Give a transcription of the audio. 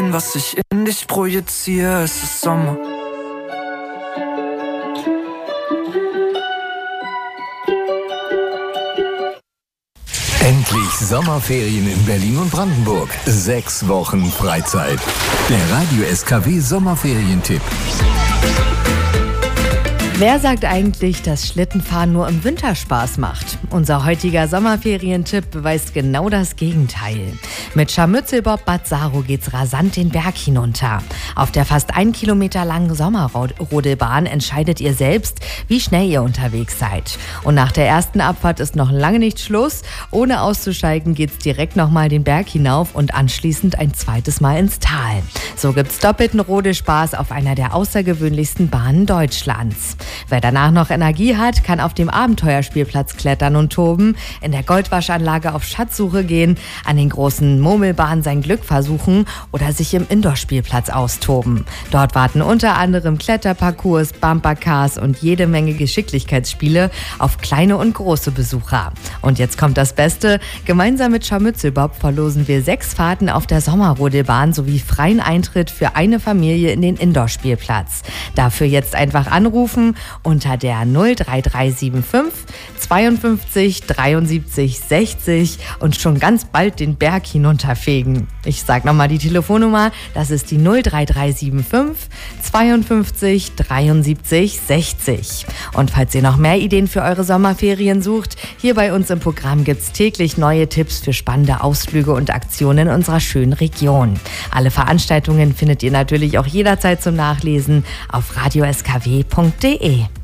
Denn was ich in dich projiziere, es ist Sommer. Endlich Sommerferien in Berlin und Brandenburg. 6 Wochen Freizeit. Der Radio SKW Sommerferientipp. Wer sagt eigentlich, dass Schlittenfahren nur im Winter Spaß macht? Unser heutiger Sommerferientipp beweist genau das Gegenteil. Mit Scharmützelbob Bad Saro geht's rasant den Berg hinunter. Auf der fast 1 Kilometer langen Sommerrodelbahn entscheidet ihr selbst, wie schnell ihr unterwegs seid. Und nach der ersten Abfahrt ist noch lange nicht Schluss. Ohne auszusteigen geht's direkt nochmal den Berg hinauf und anschließend ein zweites Mal ins Tal. So gibt's doppelten Rodelspaß auf einer der außergewöhnlichsten Bahnen Deutschlands. Wer danach noch Energie hat, kann auf dem Abenteuerspielplatz klettern und toben, in der Goldwaschanlage auf Schatzsuche gehen, an den großen Murmelbahnen sein Glück versuchen oder sich im Indoor-Spielplatz austoben. Dort warten unter anderem Kletterparcours, Bumpercars und jede Menge Geschicklichkeitsspiele auf kleine und große Besucher. Und jetzt kommt das Beste. Gemeinsam mit Scharmützelbob verlosen wir 6 Fahrten auf der Sommerrodelbahn sowie freien Eintritt für eine Familie in den Indoor-Spielplatz. Dafür jetzt einfach anrufen unter der 03375 52 73 60 und schon ganz bald den Berg hinunterfegen. Ich sag nochmal die Telefonnummer, das ist die 03375 52 73 60. Und falls ihr noch mehr Ideen für eure Sommerferien sucht, hier bei uns im Programm gibt's täglich neue Tipps für spannende Ausflüge und Aktionen in unserer schönen Region. Alle Veranstaltungen findet ihr natürlich auch jederzeit zum Nachlesen auf radioskw.de.